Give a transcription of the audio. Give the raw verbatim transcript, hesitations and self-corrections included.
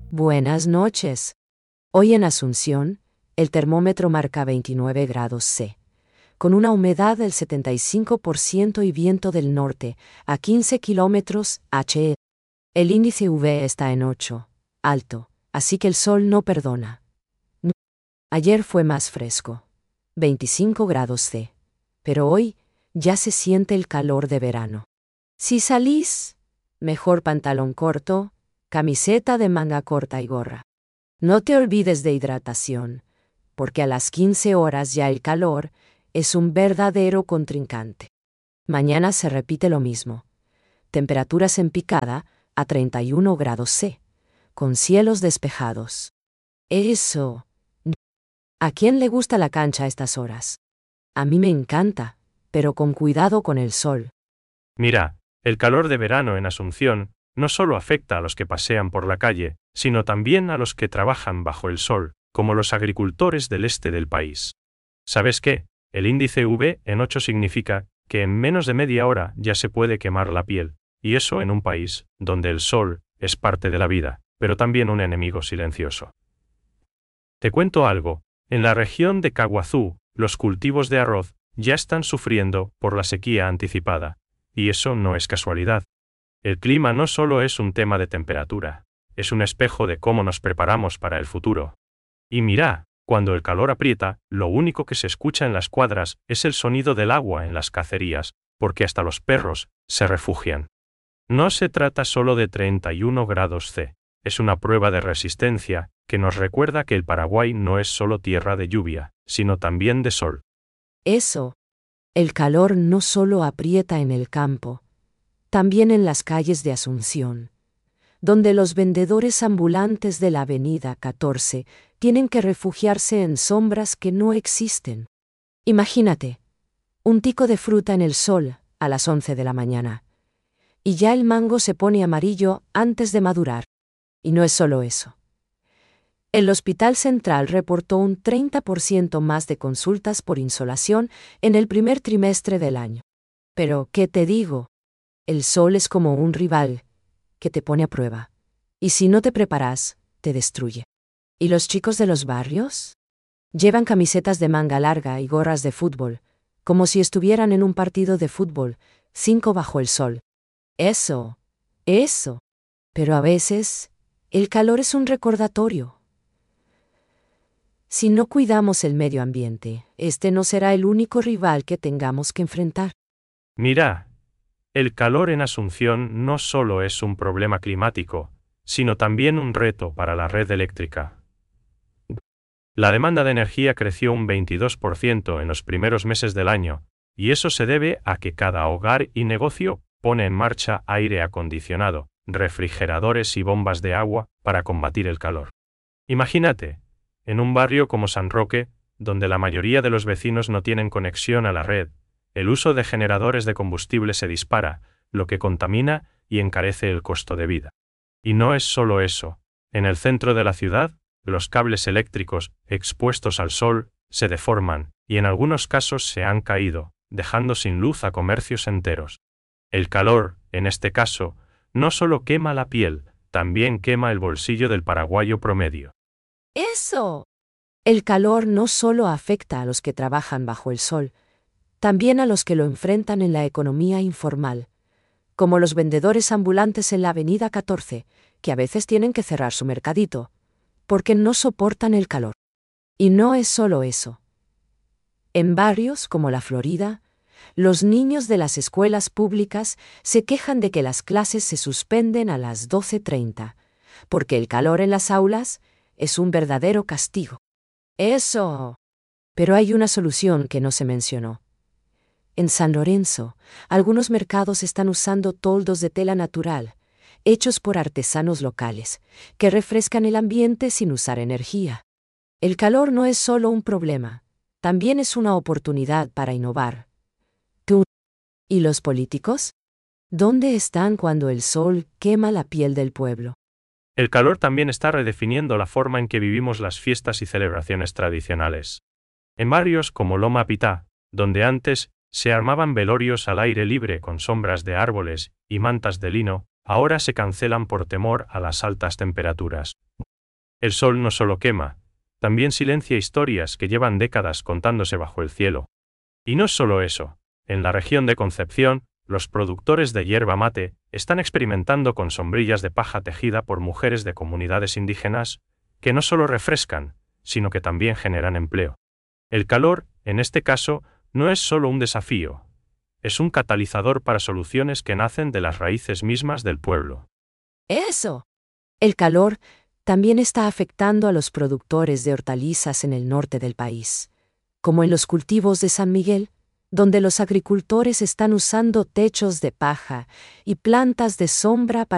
Buenas noches. Hoy en Asunción, el termómetro marca veintinueve grados C, con una humedad del setenta y cinco por ciento y viento del norte a quince kilómetros H. El índice U V está en ocho, alto, así que el sol no perdona. Ayer fue más fresco, veinticinco grados C, pero hoy ya se siente el calor de verano. Si salís, mejor pantalón corto, camiseta de manga corta y gorra. No te olvides de hidratación, porque a las quince horas ya el calor es un verdadero contrincante. Mañana se repite lo mismo. Temperaturas en picada a treinta y uno grados C, con cielos despejados. Eso. ¿A quién le gusta la cancha a estas horas? A mí me encanta, pero con cuidado con el sol. Mira, el calor de verano en Asunción no solo afecta a los que pasean por la calle, sino también a los que trabajan bajo el sol, como los agricultores del este del país. ¿Sabes qué? El índice U V en ocho significa que en menos de media hora ya se puede quemar la piel, y eso en un país donde el sol es parte de la vida, pero también un enemigo silencioso. Te cuento algo, en la región de Caguazú, los cultivos de arroz ya están sufriendo por la sequía anticipada, y eso no es casualidad. El clima no solo es un tema de temperatura, es un espejo de cómo nos preparamos para el futuro. Y mira, cuando el calor aprieta, lo único que se escucha en las cuadras es el sonido del agua en las cacerías, porque hasta los perros se refugian. No se trata solo de treinta y uno grados C, es una prueba de resistencia que nos recuerda que el Paraguay no es solo tierra de lluvia, sino también de sol. Eso. El calor no solo aprieta en el campo, también en las calles de Asunción, donde los vendedores ambulantes de la Avenida catorce tienen que refugiarse en sombras que no existen. Imagínate, un tico de fruta en el sol a las once de la mañana, y ya el mango se pone amarillo antes de madurar. Y no es solo eso. El Hospital Central reportó un treinta por ciento más de consultas por insolación en el primer trimestre del año. Pero, ¿qué te digo? El sol es como un rival que te pone a prueba. Y si no te preparas, te destruye. ¿Y los chicos de los barrios? Llevan camisetas de manga larga y gorras de fútbol, como si estuvieran en un partido de fútbol, cinco bajo el sol. Eso, eso. Pero a veces, el calor es un recordatorio. Si no cuidamos el medio ambiente, este no será el único rival que tengamos que enfrentar. Mira, el calor en Asunción no solo es un problema climático, sino también un reto para la red eléctrica. La demanda de energía creció un veintidós por ciento en los primeros meses del año, y eso se debe a que cada hogar y negocio pone en marcha aire acondicionado, refrigeradores y bombas de agua para combatir el calor. Imagínate, en un barrio como San Roque, donde la mayoría de los vecinos no tienen conexión a la red, el uso de generadores de combustible se dispara, lo que contamina y encarece el costo de vida. Y no es solo eso. En el centro de la ciudad, los cables eléctricos, expuestos al sol, se deforman, y en algunos casos se han caído, dejando sin luz a comercios enteros. El calor, en este caso, no solo quema la piel, también quema el bolsillo del paraguayo promedio. Eso. El calor no solo afecta a los que trabajan bajo el sol, también a los que lo enfrentan en la economía informal, como los vendedores ambulantes en la Avenida catorce, que a veces tienen que cerrar su mercadito, porque no soportan el calor. Y no es solo eso. En barrios como la Florida, los niños de las escuelas públicas se quejan de que las clases se suspenden a las doce treinta, porque el calor en las aulas es un verdadero castigo. Eso. Pero hay una solución que no se mencionó. En San Lorenzo, algunos mercados están usando toldos de tela natural, hechos por artesanos locales, que refrescan el ambiente sin usar energía. El calor no es solo un problema, también es una oportunidad para innovar. ¿Tú? ¿Y los políticos? ¿Dónde están cuando el sol quema la piel del pueblo? El calor también está redefiniendo la forma en que vivimos las fiestas y celebraciones tradicionales. En barrios como Loma Pitá, donde antes se armaban velorios al aire libre con sombras de árboles y mantas de lino, ahora se cancelan por temor a las altas temperaturas. El sol no solo quema, también silencia historias que llevan décadas contándose bajo el cielo. Y no es solo eso, en la región de Concepción, los productores de yerba mate están experimentando con sombrillas de paja tejida por mujeres de comunidades indígenas, que no solo refrescan, sino que también generan empleo. El calor, en este caso, no es solo un desafío, es un catalizador para soluciones que nacen de las raíces mismas del pueblo. Eso. El calor también está afectando a los productores de hortalizas en el norte del país, como en los cultivos de San Miguel, donde los agricultores están usando techos de paja y plantas de sombra para